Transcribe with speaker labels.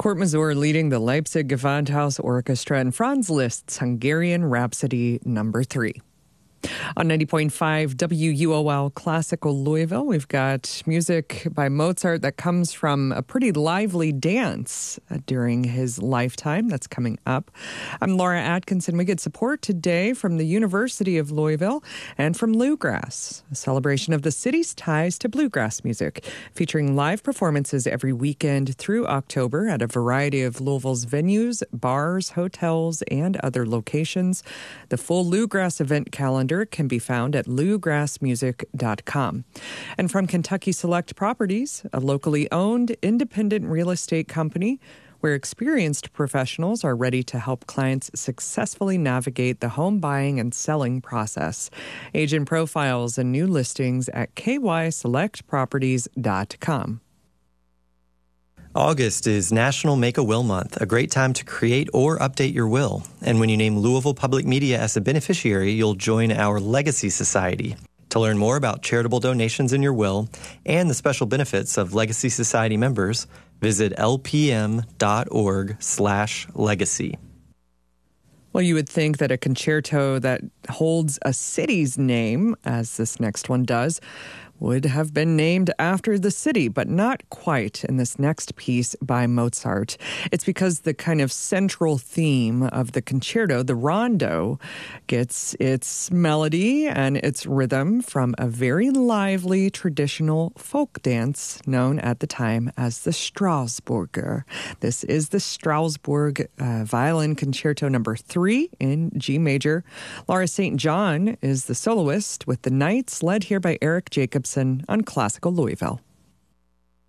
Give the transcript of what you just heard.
Speaker 1: Kurt Masur leading the Leipzig Gewandhaus Orchestra and Franz Liszt's Hungarian Rhapsody No. 3. On 90.5 WUOL Classical Louisville, we've got music by Mozart that comes from a pretty lively dance during his lifetime. That's coming up. I'm Laura Atkinson. We get support today from the University of Louisville and from Bluegrass, a celebration of the city's ties to bluegrass music, featuring live performances every weekend through October at a variety of Louisville's venues, bars, hotels, and other locations. The full Bluegrass event calendar can be found at bluegrassmusic.com. And from Kentucky Select Properties, a locally owned independent real estate company where experienced professionals are ready to help clients successfully navigate the home buying and selling process. Agent profiles and new listings at kyselectproperties.com.
Speaker 2: August is National Make-A-Will Month, a great time to create or update your will. And when you name Louisville Public Media as a beneficiary, you'll join our Legacy Society. To learn more about charitable donations in your will and the special benefits of Legacy Society members, visit lpm.org/legacy.
Speaker 1: Well, you would think that a concerto that holds a city's name, as this next one does, would have been named after the city, but not quite in this next piece by Mozart. It's because the kind of central theme of the concerto, the rondo, gets its melody and its rhythm from a very lively traditional folk dance known at the time as the Strasburger. This is the Strasbourg Violin Concerto No. 3 in G major. Laura St. John is the soloist with the Knights, led here by Eric Jacobson on Classical Louisville.